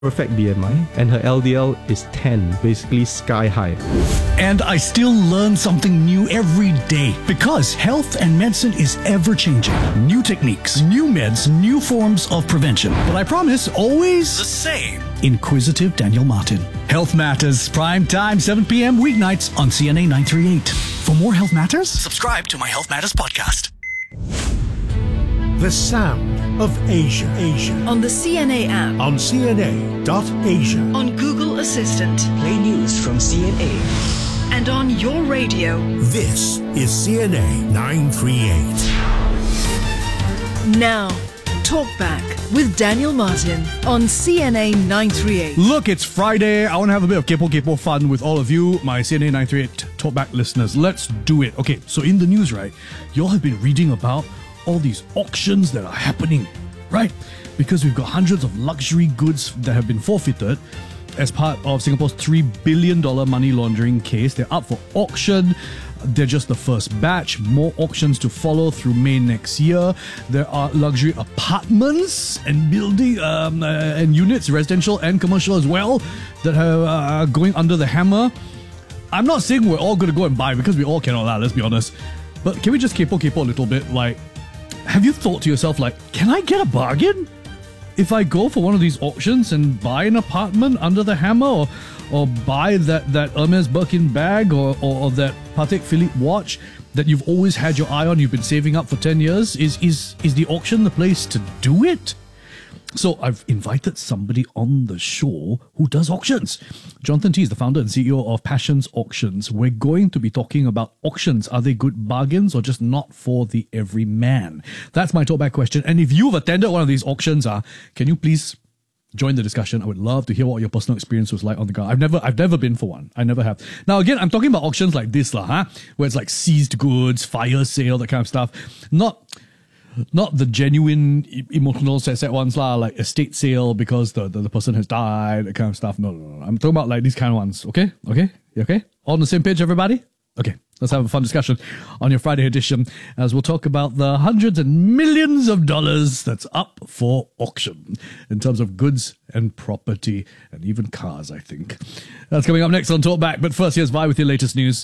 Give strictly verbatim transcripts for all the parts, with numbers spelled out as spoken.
perfect B M I, and her L D L is ten, basically sky high. And I still learn something new every day because health and medicine is ever changing. New techniques, new meds, new forms of prevention. But I promise, always the same. Inquisitive Daniel Martin. Health Matters, prime time, seven p.m. weeknights on C N A nine thirty-eight. For more Health Matters, subscribe to my Health Matters podcast. The sound of Asia. Asia. On the C N A app. On C N A dot Asia. On Google Assistant. Play news from C N A. And on your radio. This is C N A nine thirty-eight. Now, Talk Back with Daniel Martin on C N A nine thirty-eight. Look, it's Friday. I want to have a bit of Kepo Kepo fun with all of you, my C N A nine thirty-eight Talk Back listeners. Let's do it. Okay, so in the news, right, you all have been reading about all these auctions that are happening, right? Because we've got hundreds of luxury goods that have been forfeited as part of Singapore's three billion dollars money laundering case. They're up for auction. They're just the first batch. More auctions to follow through May next year. There are luxury apartments and building um, uh, and units, residential and commercial as well, that are uh, going under the hammer. I'm not saying we're all going to go and buy because we all cannot, lah, let's be honest. But can we just kepo kepo a little bit? Like, have you thought to yourself, like, can I get a bargain if I go for one of these auctions and buy an apartment under the hammer, or or buy that, that Hermes Birkin bag, or, or, or that Patek Philippe watch that you've always had your eye on, you've been saving up for ten years? Is, is, is the auction the place to do it? So I've invited somebody on the show who does auctions. Jonathan Tee is the founder and C E O of Passions Auctions. We're going to be talking about auctions. Are they good bargains or just not for the everyman? That's my talkback question. And if you've attended one of these auctions, uh, can you please join the discussion? I would love to hear what your personal experience was like on the ground. I've never, I've never been for one. I never have. Now, again, I'm talking about auctions like this, lah, huh? Where it's like seized goods, fire sale, that kind of stuff. Not... Not the genuine emotional set set ones, lah, like estate sale because the, the, the person has died, that kind of stuff. No, no, no. I'm talking about like these kind of ones. Okay? Okay? You okay? All on the same page, everybody? Okay. Let's have a fun discussion on your Friday edition as we'll talk about the hundreds and millions of dollars that's up for auction in terms of goods and property and even cars, I think. That's coming up next on Talk Back. But first, here's Vi with your latest news.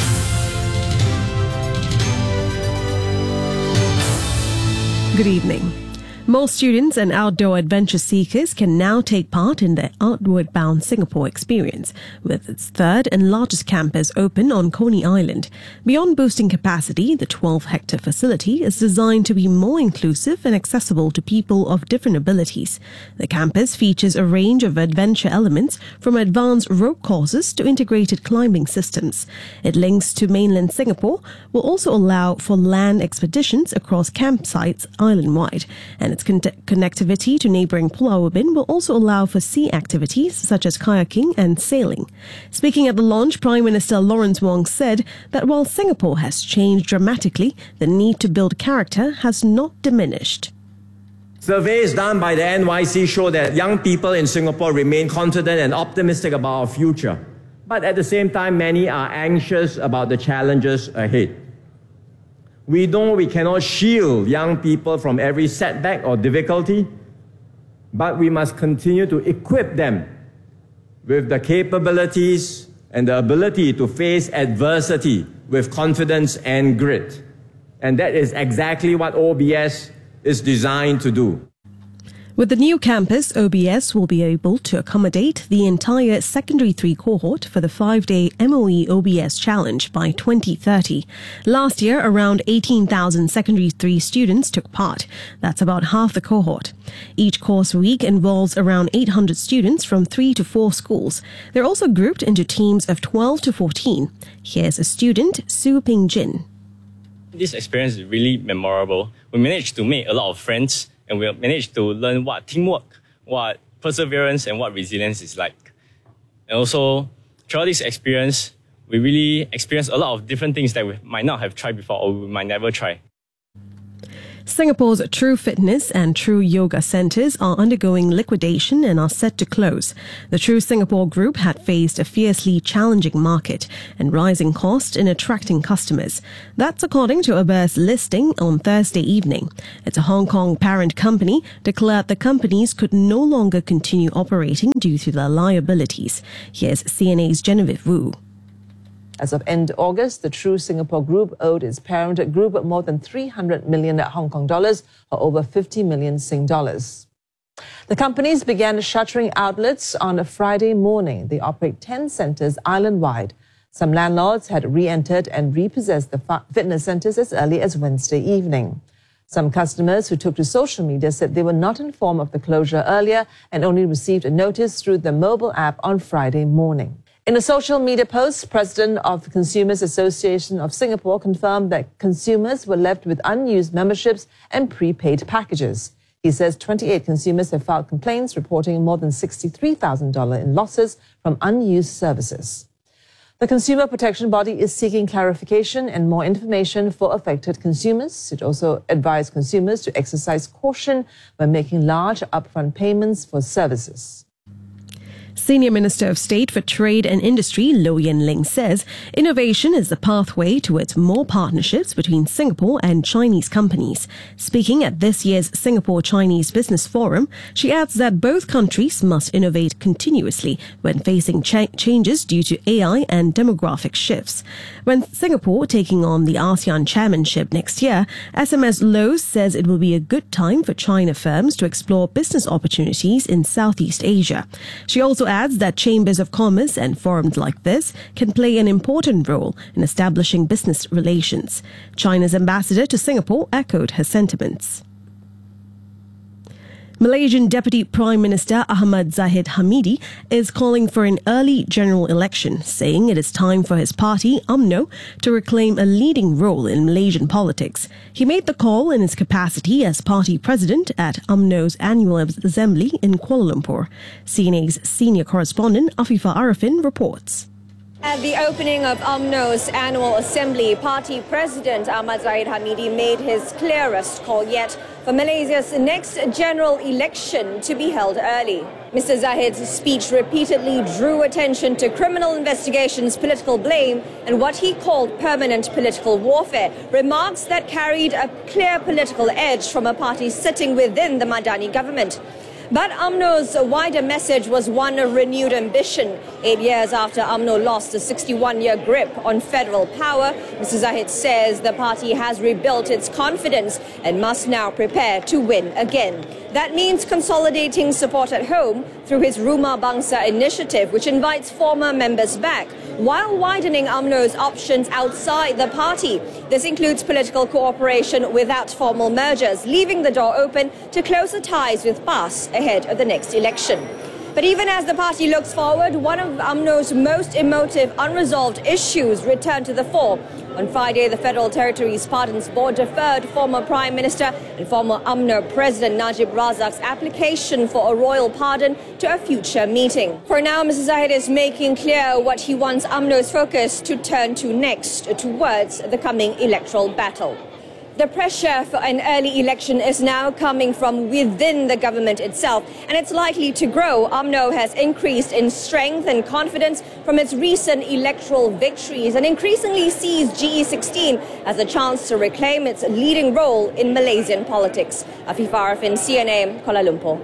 Good evening. Most students and outdoor adventure seekers can now take part in the Outward Bound Singapore experience, with its third and largest campus open on Coney Island. Beyond boosting capacity, the twelve-hectare facility is designed to be more inclusive and accessible to people of different abilities. The campus features a range of adventure elements, from advanced rope courses to integrated climbing systems. It links to mainland Singapore, will also allow for land expeditions across campsites island-wide, and its con- connectivity to neighbouring Pulau Ubin will also allow for sea activities such as kayaking and sailing. Speaking at the launch, Prime Minister Lawrence Wong said that while Singapore has changed dramatically, the need to build character has not diminished. Surveys done by the N Y C show that young people in Singapore remain confident and optimistic about our future. But at the same time, many are anxious about the challenges ahead. We know we cannot shield young people from every setback or difficulty, but we must continue to equip them with the capabilities and the ability to face adversity with confidence and grit. And that is exactly what O B S is designed to do. With the new campus, O B S will be able to accommodate the entire Secondary three cohort for the five-day M O E O B S Challenge by twenty thirty. Last year, around eighteen thousand Secondary three students took part. That's about half the cohort. Each course week involves around eight hundred students from three to four schools. They're also grouped into teams of twelve to fourteen. Here's a student, Su Ping Jin. This experience is really memorable. We managed to make a lot of friends, and we managed to learn what teamwork, what perseverance, and what resilience is like. And also, throughout this experience, we really experienced a lot of different things that we might not have tried before or we might never try. Singapore's True Fitness and True Yoga centres are undergoing liquidation and are set to close. The True Singapore Group had faced a fiercely challenging market and rising costs in attracting customers. That's according to a Burst listing on Thursday evening. Its Hong Kong parent company declared the companies could no longer continue operating due to their liabilities. Here's C N A's Genevieve Wu. As of end August, the True Singapore Group owed its parent group more than three hundred million Hong Kong dollars or over fifty million Sing dollars. The companies began shuttering outlets on a Friday morning. They operate ten centres island-wide. Some landlords had re-entered and repossessed the fitness centres as early as Wednesday evening. Some customers who took to social media said they were not informed of the closure earlier and only received a notice through the mobile app on Friday morning. In a social media post, President of the Consumers Association of Singapore confirmed that consumers were left with unused memberships and prepaid packages. He says twenty-eight consumers have filed complaints reporting more than sixty-three thousand dollars in losses from unused services. The consumer protection body is seeking clarification and more information for affected consumers. It also advised consumers to exercise caution when making large upfront payments for services. Senior Minister of State for Trade and Industry, Low Yen Ling, says innovation is the pathway towards more partnerships between Singapore and Chinese companies. Speaking at this year's Singapore-Chinese Business Forum, she adds that both countries must innovate continuously when facing cha- changes due to A I and demographic shifts. When Singapore taking on the ASEAN chairmanship next year, S M S Low says it will be a good time for China firms to explore business opportunities in Southeast Asia. She also adds that chambers of commerce and forums like this can play an important role in establishing business relations. China's ambassador to Singapore echoed her sentiments. Malaysian Deputy Prime Minister Ahmad Zahid Hamidi is calling for an early general election, saying it is time for his party, U M N O, to reclaim a leading role in Malaysian politics. He made the call in his capacity as party president at U M N O's annual assembly in Kuala Lumpur. C N A's senior correspondent Afifa Arifin reports. At the opening of U M N O's annual assembly, party president Ahmad Zahid Hamidi made his clearest call yet for Malaysia's next general election to be held early. Mister Zahid's speech repeatedly drew attention to criminal investigations, political blame, and what he called permanent political warfare, remarks that carried a clear political edge from a party sitting within the Madani government. But U M N O's wider message was one of renewed ambition. Eight years after U M N O lost a sixty-one-year grip on federal power, Mister Zahid says the party has rebuilt its confidence and must now prepare to win again. That means consolidating support at home through his Rumah Bangsa initiative, which invites former members back, while widening U M N O's options outside the party. This includes political cooperation without formal mergers, leaving the door open to closer ties with P A S ahead of the next election. But even as the party looks forward, one of U M N O's most emotive unresolved issues returned to the fore. On Friday, the Federal Territories Pardons Board deferred former Prime Minister and former U M N O President Najib Razak's application for a royal pardon to a future meeting. For now, Mister Zahid is making clear what he wants U M N O's focus to turn to next, towards the coming electoral battle. The pressure for an early election is now coming from within the government itself, and it's likely to grow. U M N O has increased in strength and confidence from its recent electoral victories and increasingly sees G E sixteen as a chance to reclaim its leading role in Malaysian politics. Afifa Arifin, C N A, Kuala Lumpur.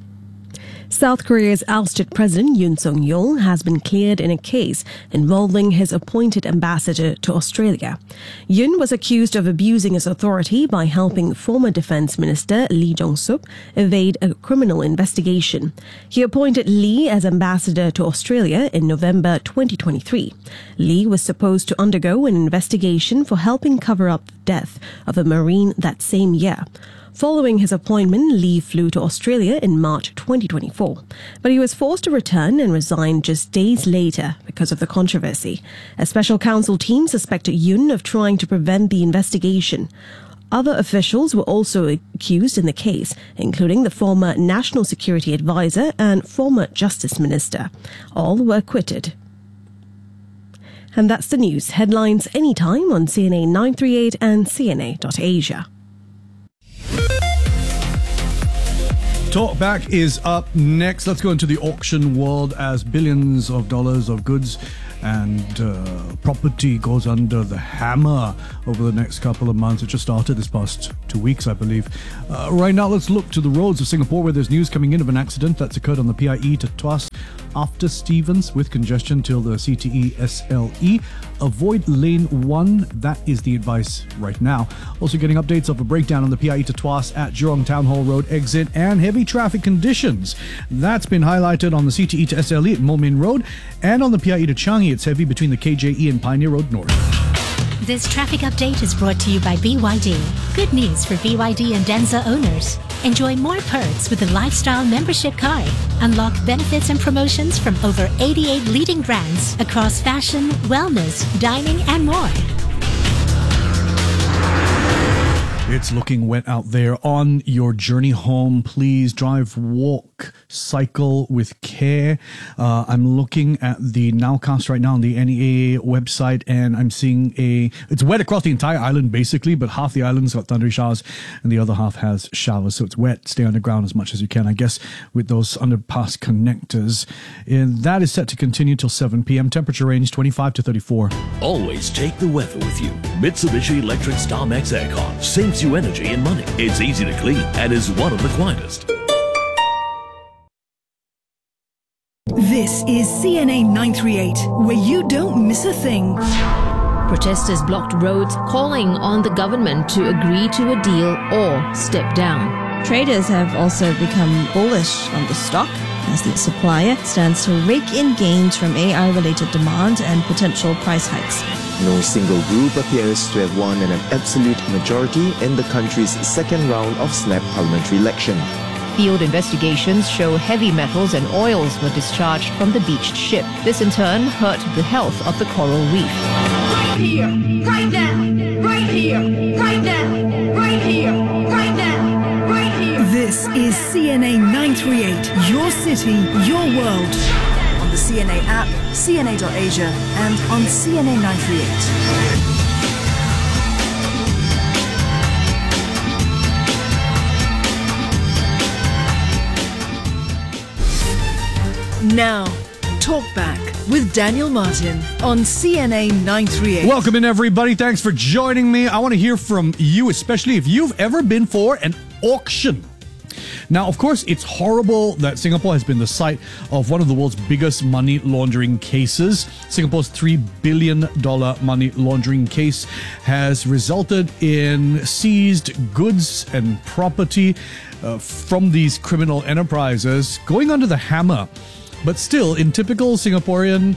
South Korea's ousted President Yoon Suk-yeol has been cleared in a case involving his appointed ambassador to Australia. Yoon was accused of abusing his authority by helping former Defence Minister Lee Jong-sup evade a criminal investigation. He appointed Lee as ambassador to Australia in November twenty twenty-three. Lee was supposed to undergo an investigation for helping cover up the death of a Marine that same year. Following his appointment, Lee flew to Australia in March twenty twenty-four, but he was forced to return and resign just days later because of the controversy. A special counsel team suspected Yoon of trying to prevent the investigation. Other officials were also accused in the case, including the former National Security Advisor and former Justice Minister. All were acquitted. And that's the news. Headlines anytime on C N A nine thirty-eight and C N A dot Asia. Talkback is up next. Let's go into the auction world as billions of dollars of goods and uh, property goes under the hammer over the next couple of months. It just started this past two weeks, I believe. Uh, right now, let's look to the roads of Singapore where there's news coming in of an accident that's occurred on the P I E to Tuas after Stevens with congestion till the C T E S L E. Avoid lane one. That is the advice right now. Also getting updates of a breakdown on the P I E to Tuas at Jurong Town Hall Road exit and heavy traffic conditions. That's been highlighted on the C T E to S L E at Moulmein Road and on the P I E to Changi. It's heavy between the K J E and Pioneer Road North. This traffic update is brought to you by B Y D. Good news for B Y D and Denza owners. Enjoy more perks with the Lifestyle Membership Card. Unlock benefits and promotions from over eighty-eight leading brands across fashion, wellness, dining, and more. It's looking wet out there. On your journey home, please drive, walk, cycle with care. Uh, I'm looking at the nowcast right now on the N E A website, and I'm seeing a... It's wet across the entire island, basically, but half the island's got thundery showers, and the other half has showers, so it's wet. Stay underground as much as you can, I guess, with those underpass connectors. And that is set to continue till seven p.m. Temperature range twenty-five to thirty-four. Always take the weather with you. Mitsubishi Electric StarMax Aircon saves you energy and money. It's easy to clean and is one of the quietest. This is C N A nine thirty-eight, where you don't miss a thing. Protesters blocked roads, calling on the government to agree to a deal or step down. Traders have also become bullish on the stock as the supplier stands to rake in gains from A I-related demand and potential price hikes. No single group appears to have won an absolute majority in the country's second round of snap parliamentary election. Field investigations show heavy metals and oils were discharged from the beached ship. This in turn hurt the health of the coral reef. Right here, right now, right here, right now, right here, right now, right here. This is C N A nine thirty-eight, your city, your world. On the C N A app, C N A dot asia, and on C N A nine thirty-eight. Now, Talk Back with Daniel Martin on C N A nine thirty-eight. Welcome in, everybody. Thanks for joining me. I want to hear from you, especially if you've ever been for an auction. Now, of course, it's horrible that Singapore has been the site of one of the world's biggest money laundering cases. Singapore's three billion dollars money laundering case has resulted in seized goods and property uh, from these criminal enterprises going under the hammer. But still, in typical Singaporean,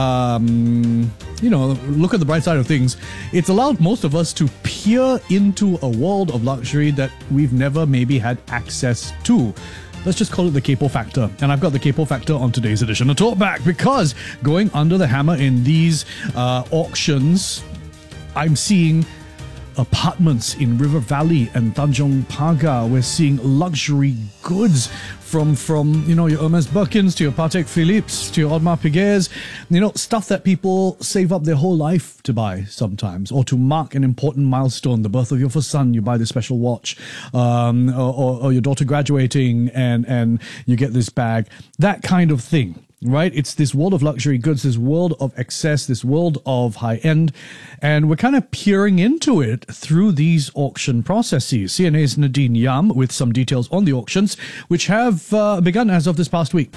um, you know, look at the bright side of things, it's allowed most of us to peer into a world of luxury that we've never maybe had access to. Let's just call it the Capo Factor. And I've got the Capo Factor on today's edition of Talkback, because going under the hammer in these uh, auctions, I'm seeing apartments in River Valley and Tanjong Pagar. We're seeing luxury goods from, from you know, your Hermes Birkins to your Patek Philippe's to your Audemars Piguet's, you know, stuff that people save up their whole life to buy sometimes, or to mark an important milestone, the birth of your first son, you buy this special watch, um, or, or, or your daughter graduating and, and you get this bag, that kind of thing. Right? It's this world of luxury goods, this world of excess, this world of high end, and we're kind of peering into it through these auction processes. C N A's Nadine Yam with some details on the auctions, which have uh, begun as of this past week.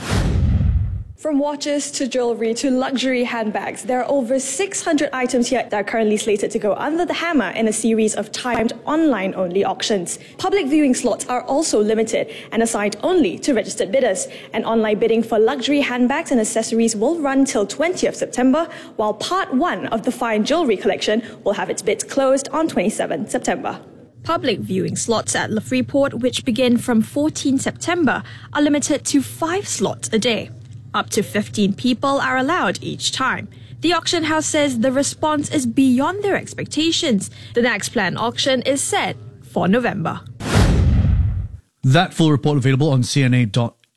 From watches to jewelry to luxury handbags, there are over six hundred items here that are currently slated to go under the hammer in a series of timed online-only auctions. Public viewing slots are also limited and assigned only to registered bidders. And online bidding for luxury handbags and accessories will run till twentieth September, while part one of the fine jewelry collection will have its bids closed on twenty-seventh September. Public viewing slots at Le Freeport, which begin from fourteenth September, are limited to five slots a day. Up to fifteen people are allowed each time. The auction house says the response is beyond their expectations. The next planned auction is set for November. That full report available on C N A dot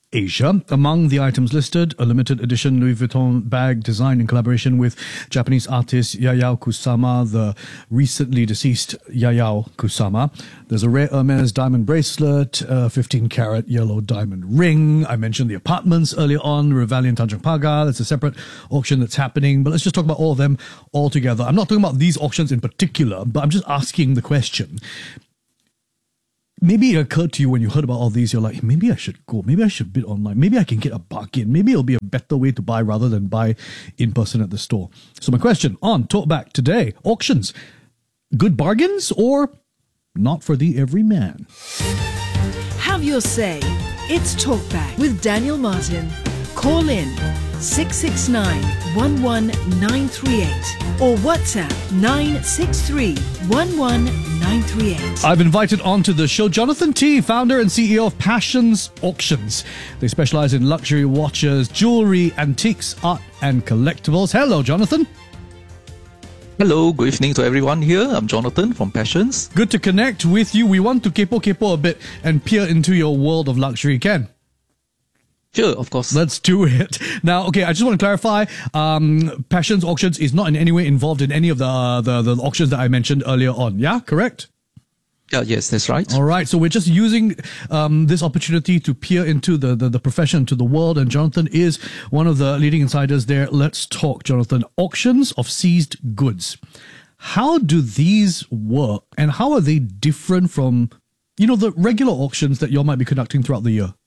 Asia. Among the items listed, a limited edition Louis Vuitton bag designed in collaboration with Japanese artist Yayao Kusama, the recently deceased Yayao Kusama. There's a rare Hermes diamond bracelet, a fifteen carat yellow diamond ring. I mentioned the apartments earlier on, Revalia Tanjong Pagar. It's a separate auction that's happening, but let's just talk about all of them all together. I'm not talking about these auctions in particular, but I'm just asking the question. Maybe it occurred to you when you heard about all these, you're like, maybe I should go, maybe I should bid online, maybe I can get a bargain, maybe it'll be a better way to buy rather than buy in person at the store. So my question on Talkback today, auctions, good bargains or not for the everyman? Have your say. It's Talkback with Daniel Martin. Call in six six nine, one one nine three eight or WhatsApp nine six three, one one nine three eight. I've invited onto the show Jonathan T, founder and C E O of Passions Auctions. They specialize in luxury watches, jewelry, antiques, art and collectibles. Hello, Jonathan. Hello, good evening to everyone here. I'm Jonathan from Passions. Good to connect with you. We want to kepo kepo a bit and peer into your world of luxury. Ken? Sure, of course. Let's do it. Now, okay, I just want to clarify, um, Passions Auctions is not in any way involved in any of the, uh, the, the auctions that I mentioned earlier on. Yeah, correct? Yeah, yes, that's right. All right, so we're just using um, this opportunity to peer into the, the, the profession, to the world, and Jonathan is one of the leading insiders there. Let's talk, Jonathan. Auctions of seized goods. How do these work, and how are they different from, you know, the regular auctions that you all might be conducting throughout the year?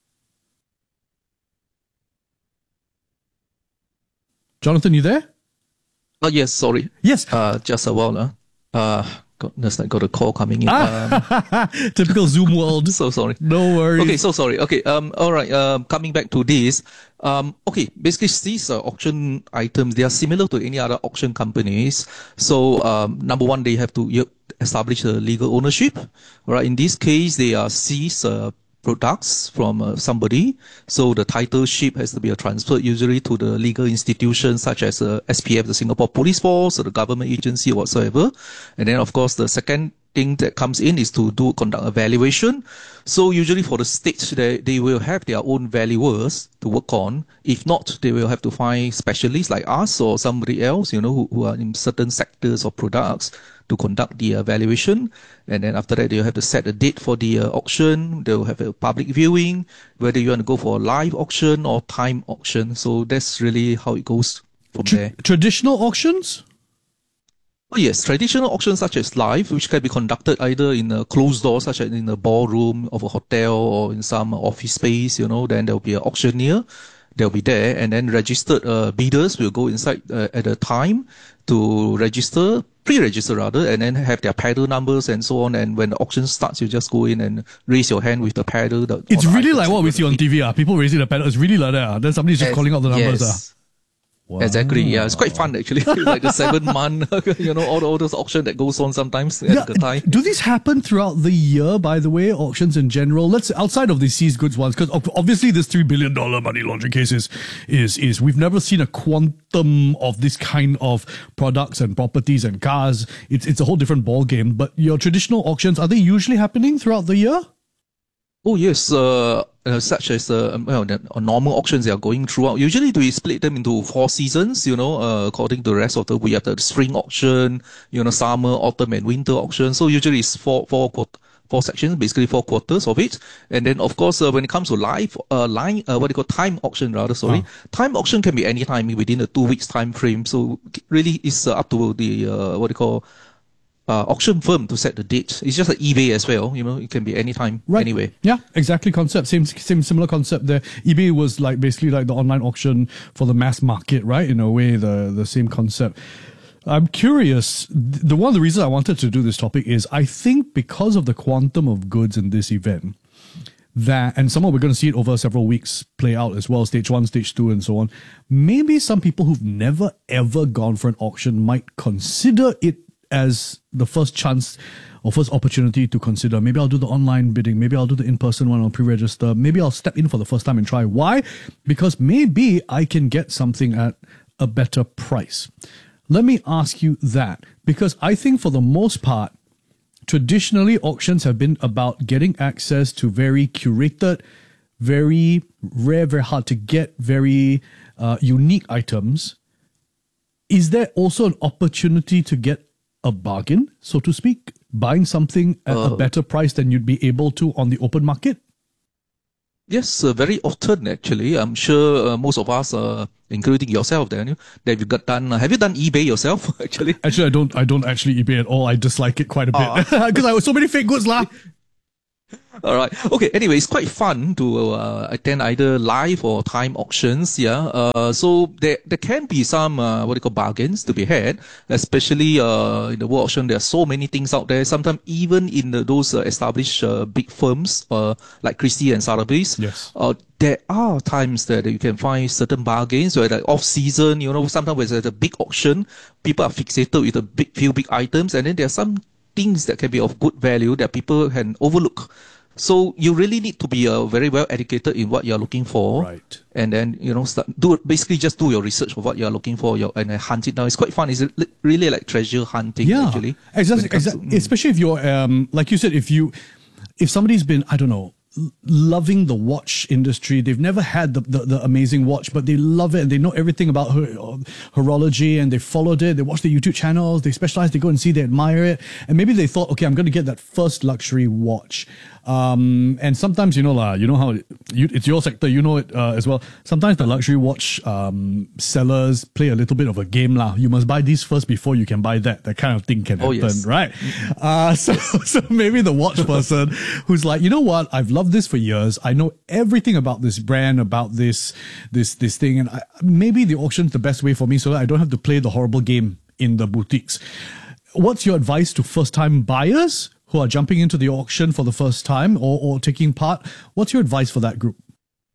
Jonathan, you there? Oh, yes, sorry. Yes. Uh, just a while. Uh, uh, goodness, I got a call coming in. Ah, um, typical Zoom world. So sorry. No worries. Okay, so sorry. Okay, um, all right. Um, coming back to this. Um, okay, basically these uh, auction items, they are similar to any other auction companies. So, um, number one, they have to you establish a legal ownership. Right. In this case, they are seized uh, products from uh, somebody, so the titleship has to be uh, transferred usually to the legal institution such as uh, S P F, the Singapore Police Force, or the government agency or whatsoever. And then of course the second thing that comes in is to do conduct a valuation. So usually for the states, they, they will have their own valuers to work on. If not, they will have to find specialists like us or somebody else, you know, who, who are in certain sectors or products to conduct the uh, valuation. And then after that, they'll have to set a date for the uh, auction. They'll have a public viewing, whether you want to go for a live auction or time auction. So that's really how it goes from Tra- there. Traditional auctions? Oh yes, traditional auctions such as live, which can be conducted either in a closed door, such as in a ballroom of a hotel or in some office space, you know, then there'll be an auctioneer. They'll be there, and then registered uh, bidders will go inside uh, at a time to register, pre-register rather, and then have their paddle numbers and so on. And when the auction starts, you just go in and raise your hand with the paddle. The, It's the really like what we see on T V. Uh. People raising the paddle. It's really like that. Uh. Then somebody's just Yes, calling out the numbers. yes. Uh. Wow. Exactly. Yeah, it's quite fun actually. Like the seven month, you know, all, the, all those auction that goes on sometimes Yeah, at the time. do these happen throughout the year, by the way, auctions in general? Let's outside of the seized goods ones, because obviously this three billion dollars money laundering case is, is, is, we've never seen a quantum of this kind of products and properties and cars. It's, it's a whole different ball game. But your traditional auctions, are they usually happening throughout the year? Oh yes, uh, uh, such as uh, well, the uh, normal auctions they are going throughout. Usually we split them into four seasons, you know, uh, according to the rest of the, we have the spring auction, you know, summer, autumn and winter auction. So usually it's four, four, four sections, basically four quarters of it. And then of course, uh, when it comes to live, uh, line, uh, what they call time auction rather, sorry. Oh. Time auction can be any time within a two weeks time frame. So really it's uh, up to the, uh, what they call, Uh, auction firm to set the date. It's just like eBay as well, you know, it can be any time, Right. anyway. Yeah, exactly. Concept, same, same, similar concept there. eBay was like basically like the online auction for the mass market, right? In a way, the, the same concept. I'm curious. The one of the reasons I wanted to do this topic is I think because of the quantum of goods in this event, that, and somehow we're going to see it over several weeks play out as well, stage one, stage two, and so on. Maybe some people who've never ever gone for an auction might consider it as the first chance or first opportunity to consider. Maybe I'll do the online bidding. Maybe I'll do the in-person one. I'll pre-register. Maybe I'll step in for the first time and try. Why? Because maybe I can get something at a better price. Let me ask you that, because I think for the most part, traditionally auctions have been about getting access to very curated, very rare, very hard to get, very uh, unique items, is there also an opportunity to get a bargain, so to speak, buying something at uh, a better price than you'd be able to on the open market? Yes, uh, very often actually. I'm sure uh, most of us, uh, including yourself, Daniel, that you've got done. Uh, have you done eBay yourself? Actually, actually, I don't. I don't actually eBay at all. I dislike it quite a bit because I have so many fake goods, lah. All right. Okay. Anyway, it's quite fun to uh, attend either live or time auctions. Yeah. Uh, so there there can be some uh, what do you call bargains to be had, especially uh, in the world auction. There are so many things out there. Sometimes even in the, those uh, established uh, big firms uh, like Christie and Sotheby's. Yes. Uh, there are times that you can find certain bargains where like off season. You know, sometimes when there's a big auction, people are fixated with a big few big items, and then there are some things that can be of good value that people can overlook. So you really need to be uh, very well educated in what you're looking for, right? And then you know, start, do basically just do your research of what you're looking for, your, and uh, hunt it down. It's quite fun. It's really like treasure hunting, yeah, actually. Exactly. exactly. To, mm. Especially if you're, um, like you said, if you, if somebody's been, I don't know, loving the watch industry. They've never had the, the, the amazing watch, but they love it and they know everything about her, horology, and they followed it. They watch the YouTube channels. They specialize. They go and see. They admire it. And maybe they thought, okay, I'm going to get that first luxury watch. Um, and sometimes, you know, la, you know how it, you, it's your sector, you know it uh, as well. Sometimes the luxury watch um, sellers play a little bit of a game. La. You must buy these first before you can buy that. That kind of thing can happen, oh, yes. right? Uh, so, so maybe the watch person who's like, you know what? I've loved this for years. I know everything about this brand, about this, this, this thing. And I, maybe the auction's the best way for me so that I don't have to play the horrible game in the boutiques. What's your advice to first-time buyers who are jumping into the auction for the first time or, or taking part? What's your advice for that group?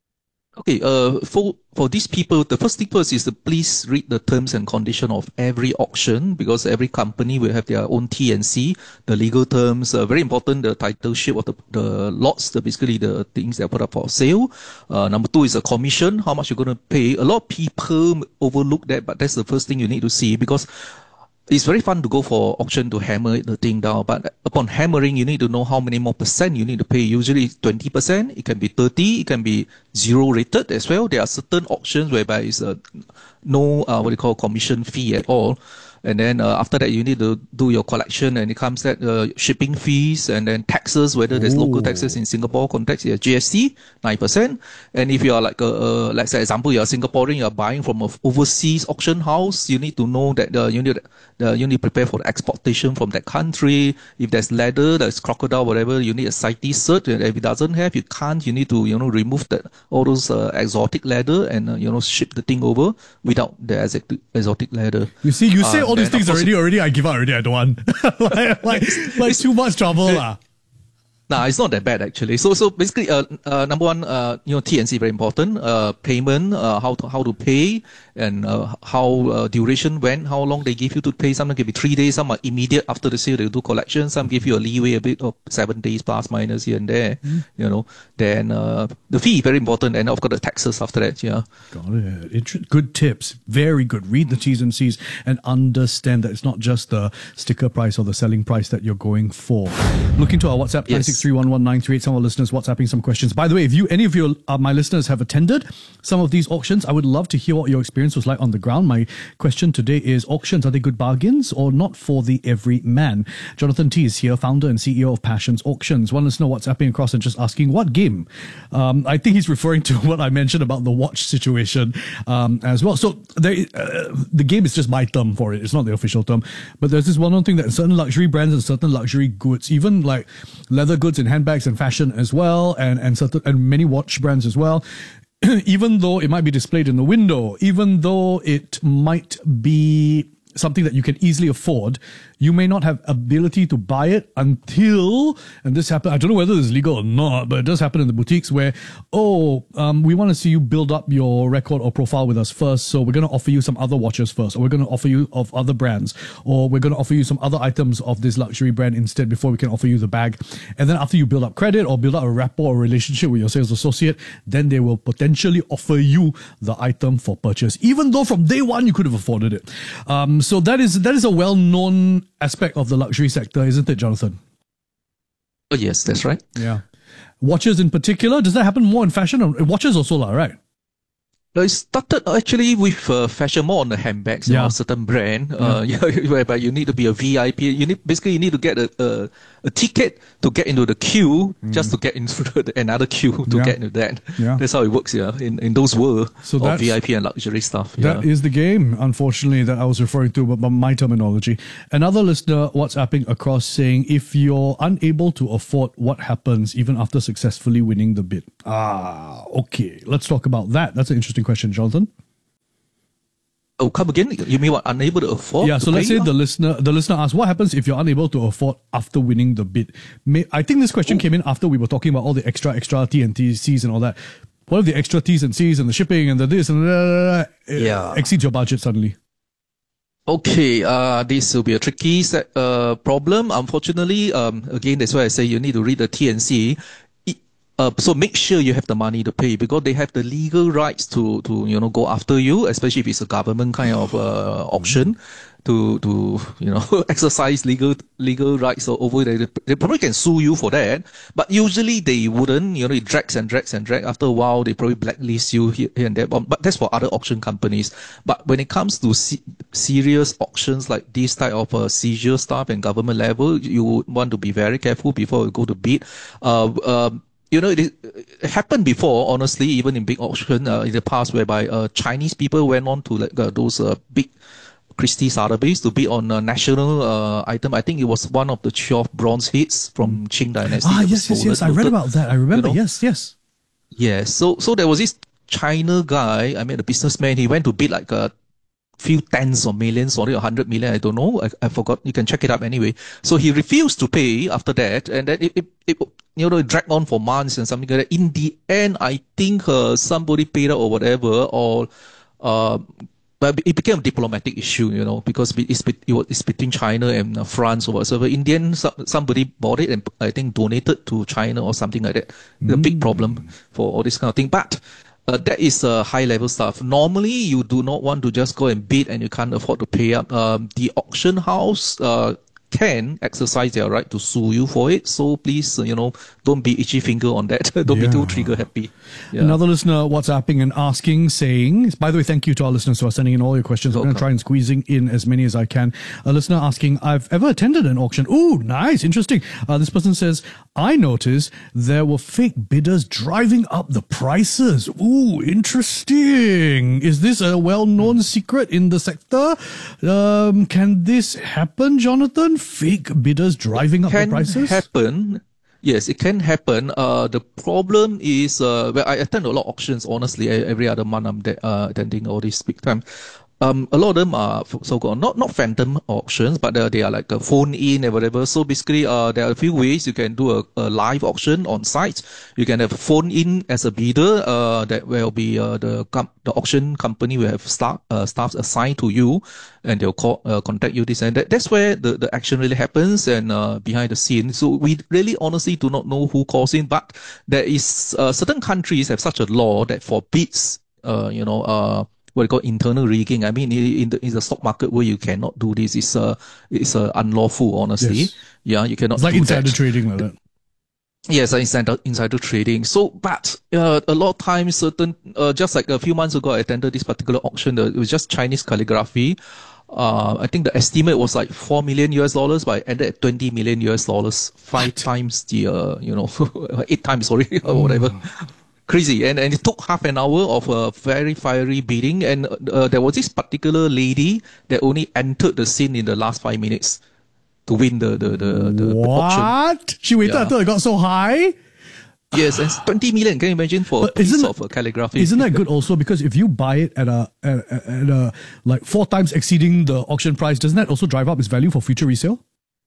Okay, uh, for for these people, the first thing first is to please read the terms and condition of every auction, because every company will have their own T and C, the legal terms. Uh, very important, the titleship of the, the lots, the basically the things that are put up for sale. Uh, number two is a commission, how much you're going to pay. A lot of people overlook that, but that's the first thing you need to see, because it's very fun to go for auction to hammer the thing down, but upon hammering, you need to know how many more percent you need to pay. Usually it's twenty percent, it can be thirty, it can be zero rated as well. There are certain auctions whereby it's uh, no, uh, what do you call, commission fee at all. And then uh, after that, you need to do your collection, and it comes at uh, shipping fees and then taxes, whether there's Ooh. local taxes in Singapore context, you have G S T, nine percent. And if you are like a, uh, like say example, you're a Singaporean, you're buying from an overseas auction house, you need to know that uh, you need uh, you need to prepare for the exportation from that country. If there's leather, there's crocodile, whatever, you need a CITES cert. And if it doesn't have, you can't, you need to, you know, remove that, all those uh, exotic leather and, uh, you know, ship the thing over without the exotic, exotic leather. You see, you say uh, all these things already, already, I give up already, I don't want. like, like, like too much trouble. lah. Nah, it's not that bad actually. So, so basically, uh, uh, number one, uh, you know, T and C very important. Uh, payment, uh, how to how to pay, and uh, how uh, duration, when, how long they give you to pay. Some can be three days, some are immediate after the sale. They do collection. Some give you a leeway a bit of seven days plus minus here and there. Mm. You know, then uh, the fee very important, and of course the taxes after that. Yeah. Got it. Inter- good tips. Very good. Read the T's and C's and understand that it's not just the sticker price or the selling price that you're going for. Looking to our WhatsApp. Yes. three one one nine three eight. Some of our listeners WhatsApping some questions. By the way, if you any of your uh, my listeners have attended some of these auctions, I would love to hear what your experience was like on the ground. My question today is: auctions, are they good bargains or not for the every man? Jonathan T is here, founder and C E O of Passions Auctions. One listener WhatsApping across and just asking what game. Um, I think he's referring to what I mentioned about the watch situation um, as well. So there, uh, the game is just my term for it. It's not the official term, but there's this well-known thing that certain luxury brands and certain luxury goods, even like leather goods and handbags and fashion as well, and and certain and many watch brands as well, even though it might be displayed in the window, even though it might be something that you can easily afford, you may not have ability to buy it until, and this happen, I don't know whether this is legal or not, but it does happen in the boutiques where, oh, um, we want to see you build up your record or profile with us first, so we're going to offer you some other watches first, or we're going to offer you of other brands, or we're going to offer you some other items of this luxury brand instead before we can offer you the bag. And then after you build up credit or build up a rapport or relationship with your sales associate, then they will potentially offer you the item for purchase, even though from day one you could have afforded it. Um, so that is that is a well-known aspect of the luxury sector, isn't it, Jonathan? Oh, yes, that's right. Yeah. Watches in particular, does that happen more in fashion? Or watches also, lah, right? It started actually with uh, fashion, more on the handbags, yeah. Of a certain brand, uh, yeah. Whereby you need to be a V I P. You need basically you need to get a a, a ticket to get into the queue, mm. just to get into the, another queue to yeah. get into that. Yeah. That's how it works, yeah. In in those world so of V I P and luxury stuff. That yeah. is the game, unfortunately, that I was referring to, but by my terminology. Another listener WhatsApping across saying, if you're unable to afford, what happens even after successfully winning the bid? Ah, okay. Let's talk about that. That's an interesting question, Jonathan. Oh, come again? You mean what? Unable to afford? Yeah, so let's say the listener the listener asks, what happens if you're unable to afford after winning the bid? May, I think this question oh. came in after we were talking about all the extra, extra T and T Cs and all that. What if the extra T's and C's and the shipping and the this and that yeah. exceeds your budget suddenly? Okay, uh, this will be a tricky set, uh, problem. Unfortunately, um, again, that's why I say you need to read the T and C. Uh, so make sure you have the money to pay, because they have the legal rights to, to you know, go after you, especially if it's a government kind of uh, auction, to to you know exercise legal legal rights over there. They probably can sue you for that, but usually they wouldn't. You know, it drags and drags and drags. After a while, they probably blacklist you here, here and there. But, but that's for other auction companies. But when it comes to se- serious auctions like this type of uh, seizure stuff and government level, you would want to be very careful before you go to bid. Uh, um, You know, it, it happened before, honestly, even in big auction uh, in the past, whereby uh, Chinese people went on to like uh, those uh, big Christie Sotheby's to bid on a national uh, item. I think it was one of the twelve bronze heads from Qing Dynasty. Ah, yes, yes, yes. I read about that. I remember. You know? Yes, yes. Yes. So, so there was this China guy, I mean, a businessman, he went to bid like a few tens of millions, or a hundred million, I don't know. I, I forgot. You can check it up anyway. So he refused to pay after that, and then it, it, it you know, it dragged on for months and something like that. In the end, I think uh, somebody paid out or whatever, or uh, but it became a diplomatic issue, you know, because it's, it's between China and France or whatever. In the end, somebody bought it and I think donated to China or something like that. Mm. A big problem for all this kind of thing. But Uh, that is uh, high-level stuff. Normally, you do not want to just go and bid and you can't afford to pay up. Um, the auction house uh, can exercise their right to sue you for it. So please, uh, you know, don't be itchy finger on that. Don't yeah. be too trigger happy. Yeah. Another listener WhatsApping and asking, saying, by the way, thank you to our listeners who are sending in all your questions. I'm going to try and squeezing in as many as I can. A listener asking, I've ever attended an auction. Ooh, nice, interesting. Uh, this person says, I noticed there were fake bidders driving up the prices. Ooh, interesting. Is this a well-known secret in the sector? Um, can this happen, Jonathan? Fake bidders driving up the prices? Can happen. Yes, it can happen. Uh, the problem is, uh, well, I attend a lot of auctions, honestly, every other month I'm de- uh, attending all these big time. Um, a lot of them are so-called, not, not phantom auctions, but uh, they are like a phone in or whatever. So basically, uh, there are a few ways you can do a, a live auction on site. You can have phone in as a bidder, uh, that will be, uh, the, com- the auction company will have staff, uh, staffs assigned to you, and they'll call, uh, contact you this and that. That's where the, the action really happens, and, uh, behind the scenes. So we really honestly do not know who calls in, but there is, uh, certain countries have such a law that forbids, uh, you know, uh, what you call internal rigging. I mean, in the in the stock market where you cannot do this, it's uh, it's uh, unlawful, honestly. Yes. Yeah, you cannot it's like do insider that. trading like that. Yes, insider, insider trading. So, but uh, a lot of times, certain, uh, just like a few months ago, I attended this particular auction. The, it was just Chinese calligraphy. Uh, I think the estimate was like four million U S dollars, but I ended at twenty million U S dollars, five times the, uh, you know, eight times, sorry, or whatever. Crazy. And, and it took half an hour of a very fiery bidding. And uh, there was this particular lady that only entered the scene in the last five minutes to win the, the, the, the, what? the auction. She waited yeah. until it got so high? Yes, and twenty million. Can you imagine for but a piece of uh, calligraphy? Isn't that good also? Because if you buy it at a, at, a, at a, like four times exceeding the auction price, doesn't that also drive up its value for future resale?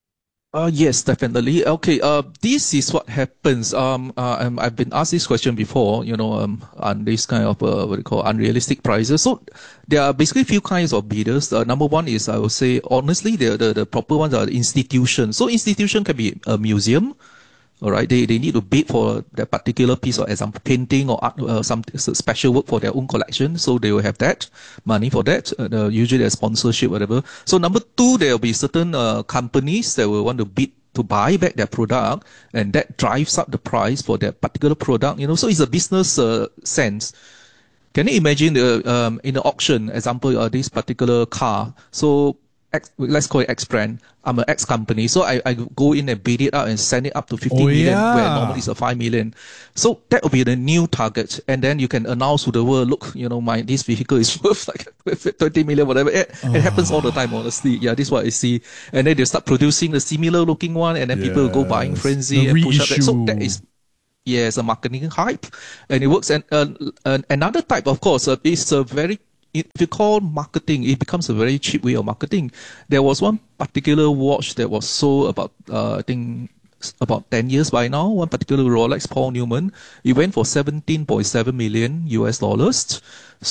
Uh, yes, definitely. Okay, uh, this is what happens. Um, uh, um, I've been asked this question before, you know, um, on this kind of, uh, what do you call, unrealistic prices. So, there are basically a few kinds of bidders. Uh, number one is, I would say, honestly, the, the, the proper ones are institutions. So, institution can be a museum. All right, they they need to bid for that particular piece of example, painting or art, uh, some special work for their own collection. So they will have that money for that. Uh, usually a sponsorship, whatever. So number two, there will be certain uh, companies that will want to bid to buy back their product, and that drives up the price for that particular product. You know, so it's a business uh, sense. Can you imagine the um, in the auction example uh, this particular car? So X, let's call it X brand. I'm an X company, so I, I go in and bid it out and send it up to fifty oh, million, yeah. where normally it's a five million. So that will be the new target, and then you can announce to the world, look, you know, my this vehicle is worth like twenty million, whatever. It, oh. it happens all the time, honestly. Yeah, this is what I see. And then they start producing a similar looking one, and then yes. people go buying frenzy the and push up that. So reissue. that is. Yes, a marketing hype, and it works. And uh, uh, another type, of course, uh, is a very, if you call marketing, it becomes a very cheap way of marketing. There was one particular watch that was sold about, uh, I think, about ten years by now. One particular Rolex Paul Newman. It went for seventeen point seven million U S dollars.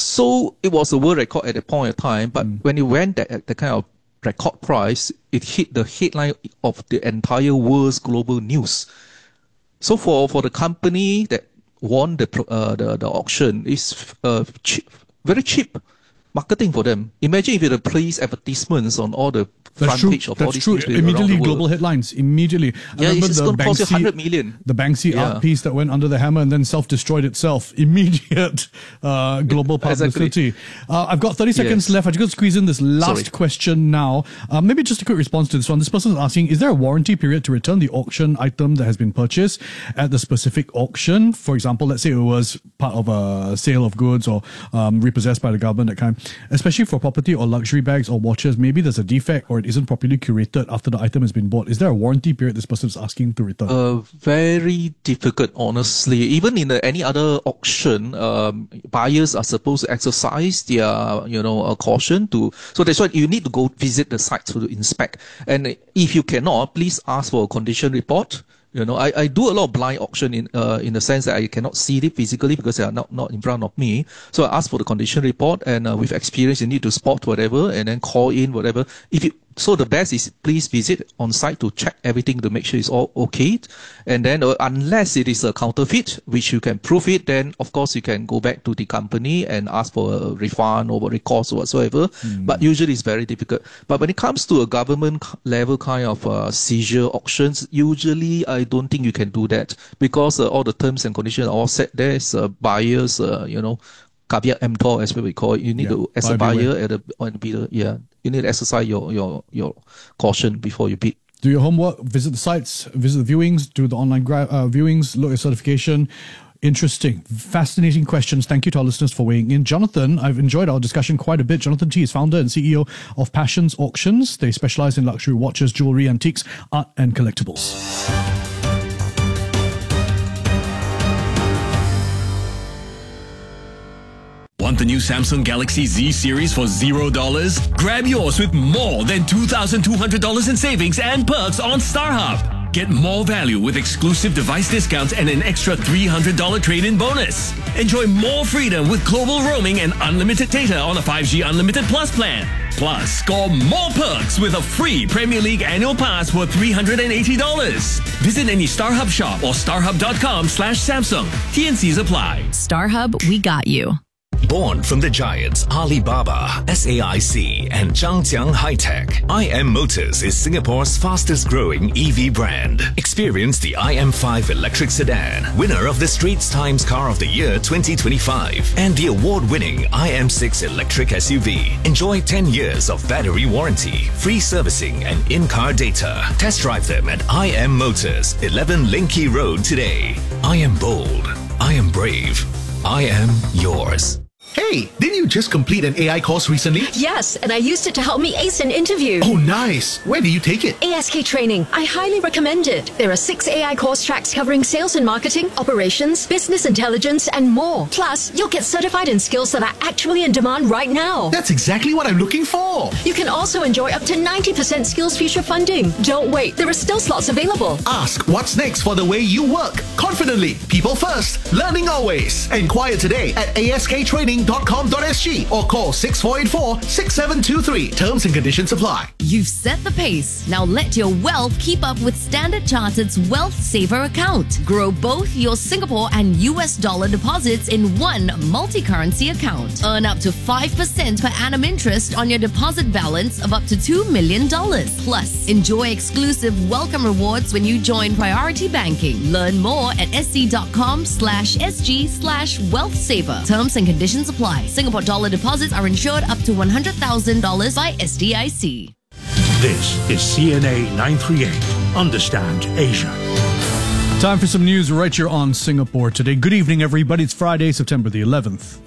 So it was a world record at that point in time. But mm. when it went at the kind of record price, it hit the headline of the entire world's global news. So for, for the company that won the uh, the, the auction, it's uh, cheap, very cheap marketing for them. Imagine if you had placed advertisements on all the That's front true. page of That's all these true. newspapers Immediately around the global world. headlines. Immediately. I Yeah, remember it's the going to cost you Banksy- one hundred million. The Banksy Yeah. art piece that went under the hammer and then self-destroyed itself. Immediate uh, global publicity. Exactly. Uh, I've got thirty seconds Yes. left. I'm just going to squeeze in this last Sorry. question now. Uh, maybe just a quick response to this one. This person is asking, is there a warranty period to return the auction item that has been purchased at the specific auction? For example, let's say it was part of a sale of goods or um, repossessed by the government, that kind. Especially for property or luxury bags or watches, maybe there's a defect or it isn't properly curated after the item has been bought. Is there a warranty period this person is asking to return? Uh, very difficult, honestly. Even in uh, any other auction, um, buyers are supposed to exercise their, you know, uh, caution to. So that's why you need to go visit the site to inspect. And if you cannot, please ask for a condition report. You know, I, I do a lot of blind auction in uh, in the sense that I cannot see it physically because they are not, not in front of me. So I ask for the condition report, and uh, with experience, you need to spot whatever and then call in whatever. If you so the best is please visit on site to check everything to make sure it's all okay. And then uh, unless it is a counterfeit, which you can prove it, then of course you can go back to the company and ask for a refund or recourse or whatsoever. Mm. But usually it's very difficult. But when it comes to a government level kind of uh, seizure auctions, usually I don't think you can do that because uh, all the terms and conditions are all set there. It's uh, buyers, uh, you know, caveat emptor, as we call it. You need Yeah, to, as a buy buyer, beware. at a, on bidder, yeah, you need to exercise your, your, your caution before you bid. Do your homework, visit the sites, visit the viewings, do the online gra- uh, viewings, look at certification. Interesting, fascinating questions. Thank you to our listeners for weighing in. Jonathan, I've enjoyed our discussion quite a bit. Jonathan T is founder and C E O of Passions Auctions. They specialize in luxury watches, jewelry, antiques, art, and collectibles. Want the new Samsung Galaxy Z series for zero dollars? Grab yours with more than two thousand two hundred dollars in savings and perks on StarHub. Get more value with exclusive device discounts and an extra three hundred dollars trade-in bonus. Enjoy more freedom with global roaming and unlimited data on a five G Unlimited Plus plan. Plus, score more perks with a free Premier League annual pass worth three hundred eighty dollars. Visit any StarHub shop or starhub.com slash Samsung. T N Cs apply. StarHub, we got you. Born from the giants Alibaba, S A I C, and Zhangjiang High-Tech, I M Motors is Singapore's fastest-growing E V brand. Experience the I M five electric sedan, winner of the Straits Times Car of the Year twenty twenty-five, and the award-winning I M six electric S U V. Enjoy ten years of battery warranty, free servicing, and in-car data. Test drive them at I M Motors, eleven Linky Road today. I am bold. I am brave. I am yours. Hey, didn't you just complete an A I course recently? Yes, and I used it to help me ace an interview. Oh, nice. Where did you take it? A S K Training. I highly recommend it. There are six A I course tracks covering sales and marketing, operations, business intelligence, and more. Plus, you'll get certified in skills that are actually in demand right now. That's exactly what I'm looking for. You can also enjoy up to ninety percent Skills Future funding. Don't wait. There are still slots available. Ask what's next for the way you work. Confidently. People first. Learning always. Enquire today at asktraining banking dot com dot s g or call six four eight four, six seven two three. Terms and conditions apply. You've set the pace. Now let your wealth keep up with Standard Chartered's Wealth Saver account. Grow both your Singapore and U S dollar deposits in one multi-currency account. Earn up to five percent per annum interest on your deposit balance of up to two million dollars. Plus, enjoy exclusive welcome rewards when you join Priority Banking. Learn more at sc.com slash sg slash wealth saver. Terms and conditions apply. Singapore dollar deposits are insured up to one hundred thousand dollars by S D I C. This is C N A nine thirty-eight. Understand Asia. Time for some news right here on Singapore Today. Good evening, everybody. It's Friday, September the eleventh.